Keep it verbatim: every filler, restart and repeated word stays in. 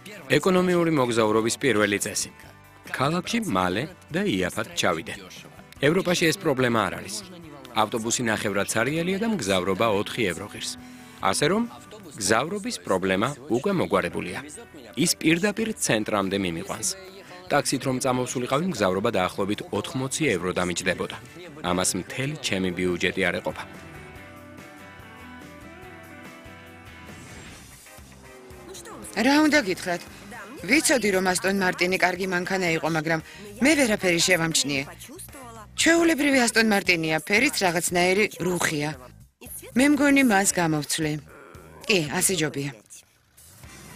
ეკონომიური მოგზაურობის პირველი წესი. ქალაქში მალე და იაფად ჩავიდე. ევროპაში ეს პრობლემა არ არის. ავტობუსი ნახევრად სარიელია და მგზავრობა ოთხი ევრო ღირს. ასე რომ, გზავრობის პრობლემა უკვე მოგვარებულია. ის პირდაპირ ცენტრამდე მიმიყვანს. ტაქსით რომ წამოვსულიყავი, მგზავრობა დაახლოებით ოთხმოცი ევრო დამიჯდებოდა. ამას მთელი ჩემი ბიუჯეტი არ ეყოფა. რა უნდა გითხრათ? ვიცოდი რომ ასტონ მარტინი კარგი მანქანა იყო, მაგრამ მე ვერაფერი შევამჩნიე. ჩვეულებრივი ასტონ მარტინია, ფერიც რაღაცნაირი რუხია. მე მგონი მას გამოვცვლი. კი, ასე ჯობია.